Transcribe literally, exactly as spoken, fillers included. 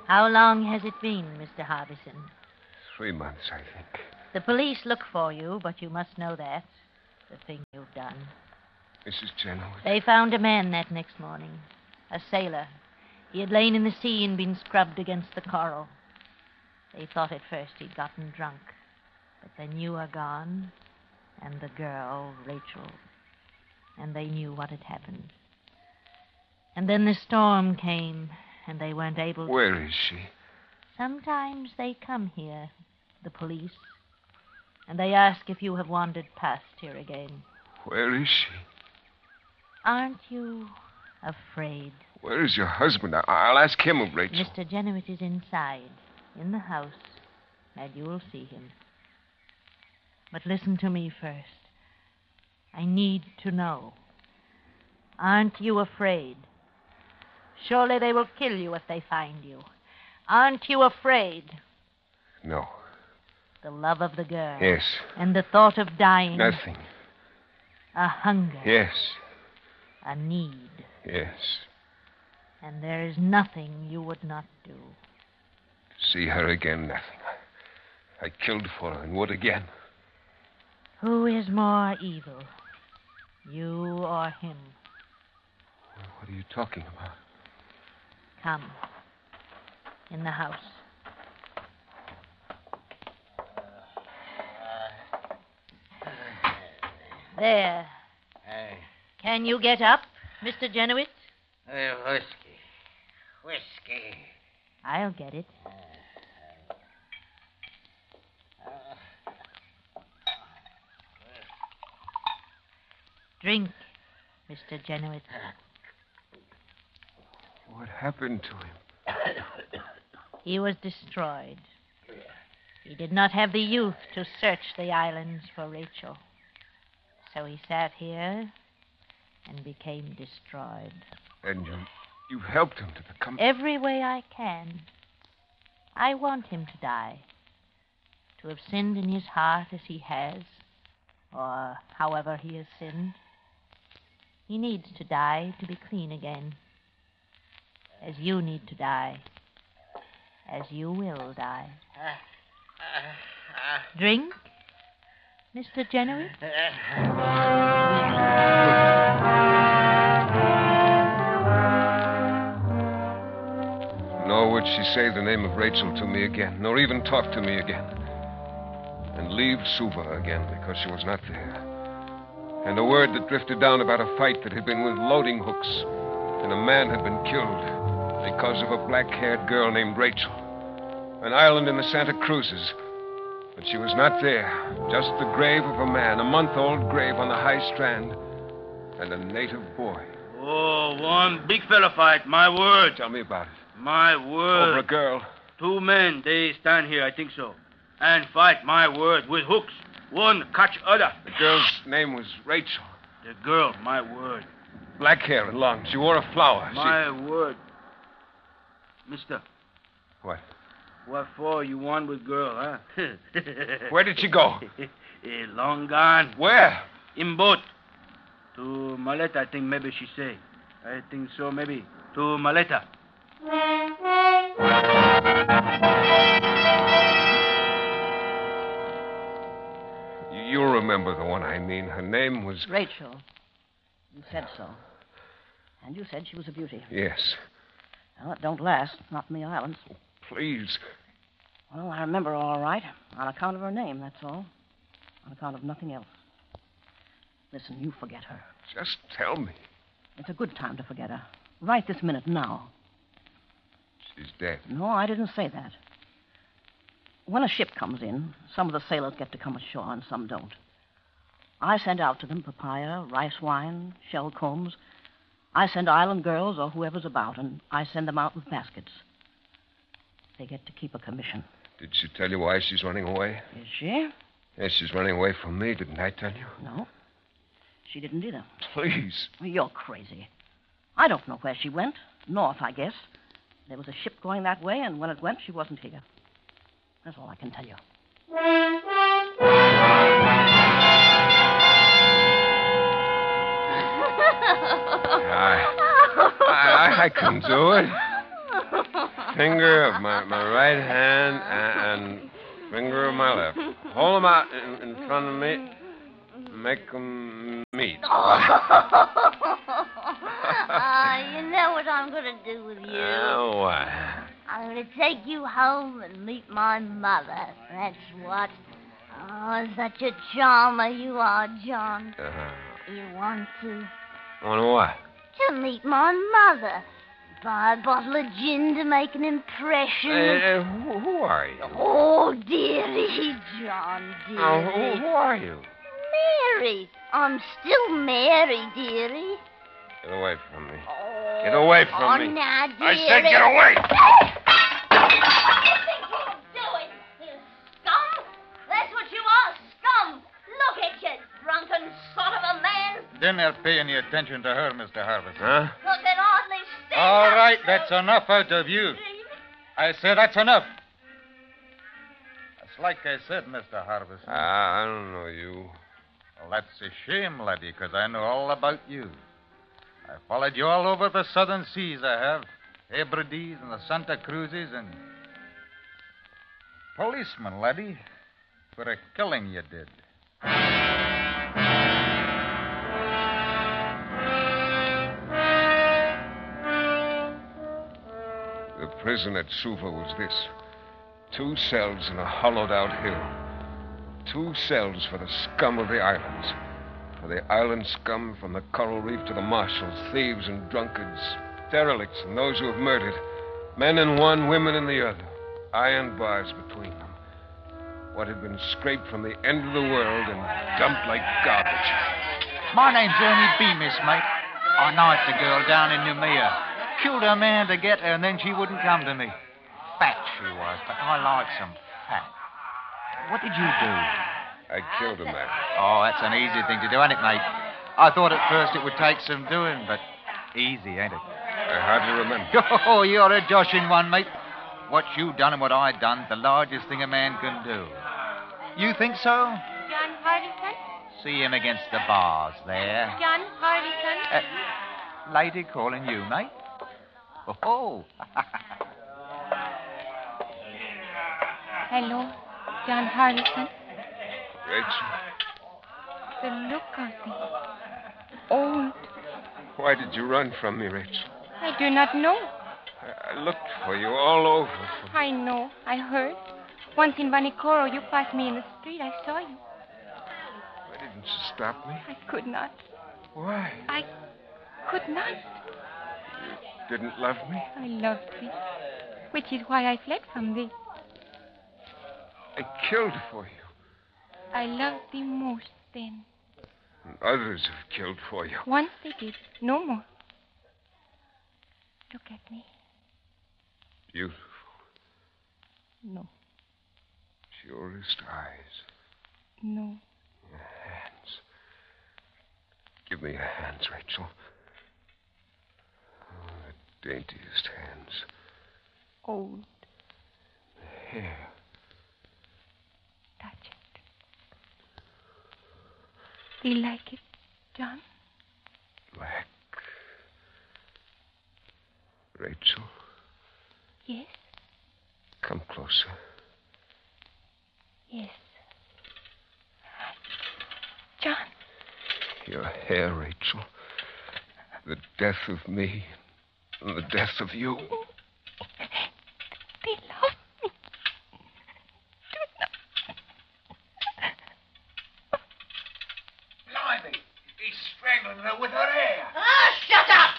How long has it been, Mister Harbison? Three months, I think. The police look for you, but you must know that. The thing you've done. Missus Chenoweth. They found a man that next morning. A sailor. He had lain in the sea and been scrubbed against the coral. They thought at first he'd gotten drunk. But then you are gone, and the girl, Rachel. And they knew what had happened. And then the storm came, and they weren't able to... Where is she? Sometimes they come here, the police, and they ask if you have wandered past here again. Where is she? Aren't you afraid? Where is your husband? I- I'll ask him of Rachel. Mister Chenoweth is inside, in the house, and you will see him. But listen to me first. I need to know. Aren't you afraid? Surely they will kill you if they find you. Aren't you afraid? No. The love of the girl. Yes. And the thought of dying. Nothing. A hunger. Yes. A need. Yes. And there is nothing you would not do. See her again, nothing. I killed for her and would again. Who is more evil? You or him? What are you talking about? Come. In the house. There. Hey. Can you get up, Mister Chenoweth? Hey, whiskey. Whiskey. I'll get it. Drink, Mister Chenoweth. What happened to him? He was destroyed. He did not have the youth to search the islands for Rachel. So he sat here and became destroyed. And you, you helped him to become... Every way I can. I want him to die. To have sinned in his heart as he has, or however he has sinned. He needs to die to be clean again. As you need to die. As you will die. Drink, Mister Chenoweth? Nor would she say the name of Rachel to me again, nor even talk to me again. And leave Suva again because she was not there. And a word that drifted down about a fight that had been with loading hooks, and a man had been killed because of a black-haired girl named Rachel. An island in the Santa Cruzes. But she was not there. Just the grave of a man, a month-old grave on the high strand, and a native boy. Oh, one big fella fight, my word. Tell me about it. My word. Over a girl. Two men, they stand here, I think so. And fight, my word, with hooks. One catch other. The girl's name was Rachel. The girl, my word. Black hair and long. She wore a flower. My she... word. Mister. What? What for you won with girl, huh? Where did she go? Eh, long gone. Where? In boat. To Maleta, I think maybe she say. I think so, maybe. To Maleta. You'll remember the one I mean. Her name was... Rachel. You said so. And you said she was a beauty. Yes. Well, it don't last. Not in the islands. Oh, please. Well, I remember her all right. On account of her name, that's all. On account of nothing else. Listen, you forget her. Just tell me. It's a good time to forget her. Right this minute, now. She's dead. No, I didn't say that. When a ship comes in, some of the sailors get to come ashore and some don't. I send out to them papaya, rice wine, shell combs. I send island girls or whoever's about, and I send them out with baskets. They get to keep a commission. Did she tell you why she's running away? Is she? Yes, she's running away from me. Didn't I tell you? No. She didn't either. Please. You're crazy. I don't know where she went. North, I guess. There was a ship going that way, and when it went, she wasn't here. That's all I can tell you. I, I, I couldn't do it. finger of my, my right hand and, and finger of my left. Hold them out in, in front of me. Make them meet. Ah, you know what I'm going to do with you? Oh, what? I'm going to take you home and meet my mother. That's what. Oh, such a charmer you are, John. Uh-huh. You want to? Want what? To meet my mother. Buy a bottle of gin to make an impression. Uh, who, who are you? Oh, dearie, John, dearie. Oh, who, who are you? Mary. I'm still Mary, dearie. Get away from me. Get away from oh, me. now, dearie. I said get away. What do you think you're doing, you scum? That's what you are, scum. Look at you, drunken sort of a man. Didn't help pay any attention to her, Mister Harvison. Huh? Look at Audley stand All up right, so that's enough out of you. straight. I said that's enough. That's like I said, Mister Harvison. Ah, I don't know you. Well, that's a shame, laddie, because I know all about you. I followed you all over the southern seas, I have. Hebrides and the Santa Cruzes and... Policeman, laddie. For a killing you did. The prison at Suva was this. Two cells in a hollowed-out hill. Two cells for the scum of the islands. For the island scum from the coral reef to the marshals, thieves and drunkards, derelicts and those who have murdered. Men in one, women in the other. Iron bars between them. What had been scraped from the end of the world and dumped like garbage. My name's Ernie Bemis, mate. I knifed a girl down in Noumea. Killed her man to get her, and then she wouldn't come to me. Fat she was, but I like some fat. What did you do? I killed a man. Oh, that's an easy thing to do, ain't it, mate? I thought at first it would take some doing, but easy, ain't it? I hardly remember. Oh, you're a joshing one, mate. What you done and what I done, the largest thing a man can do. You think so? John Hardison? See him against the bars there. John Hardison? Uh, lady calling you, mate. Oh. Hello, John Hardison. Rachel, The look of thee. Old. why did you run from me, Rachel? I do not know. I, I looked for you all over. For... I know. I heard. Once in Vanikoro, you passed me in the street. I saw you. Why didn't you stop me? I could not. Why? I could not. You didn't love me? I loved thee, which is why I fled from thee. I killed for you. I loved thee most then. And others have killed for you. Once they did. No more. Look at me. Beautiful. No. Purest eyes. No. Your hands. Give me your hands, Rachel. Oh, the daintiest hands. Old. The hair. Touch it. Do you like it, John? Black. Rachel, Yes. come closer. Yes. John. Your hair, Rachel. The death of me and the death of you. They love me. Blimey, he's strangling her with her hair. Ah, shut up!